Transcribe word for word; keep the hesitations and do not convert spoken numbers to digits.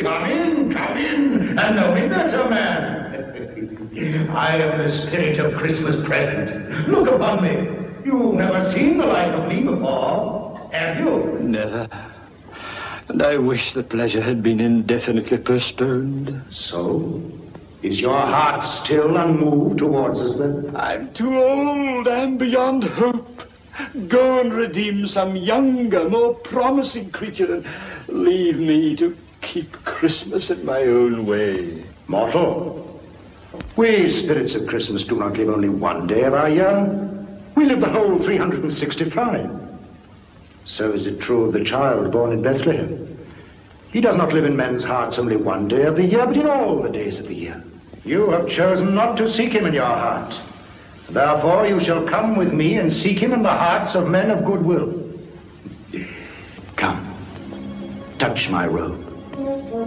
come in, come in, and know me better, man. I am the spirit of Christmas present. Look upon me. You've never seen the like of me before, have you? Never. And I wish the pleasure had been indefinitely postponed. So? Is your heart still unmoved towards us, then? I'm too old. I'm beyond hope. Go and redeem some younger, more promising creature and leave me to keep Christmas in my own way. Mortal, we spirits of Christmas do not live only one day of our year. We live the whole three hundred sixty-five. So is it true of the child born in Bethlehem. He does not live in men's hearts only one day of the year, but in all the days of the year. You have chosen not to seek him in your heart. Therefore you shall come with me and seek him in the hearts of men of goodwill. Come, touch my robe.